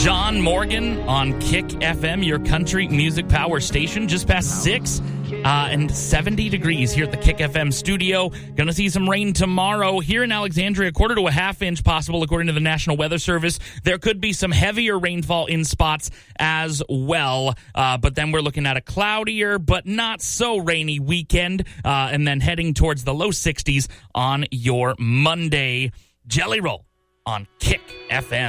John Morgan on Kick FM, your country music power station, just past 6 and 70 degrees here at the Kick FM studio. Going to see some rain tomorrow here in Alexandria, 1/4 to a 1/2 inch possible according to the National Weather Service. There could be some heavier rainfall in spots as well, but then we're looking at a cloudier but not so rainy weekend, and then heading towards the low 60s on your Monday. Jelly Roll on Kick FM.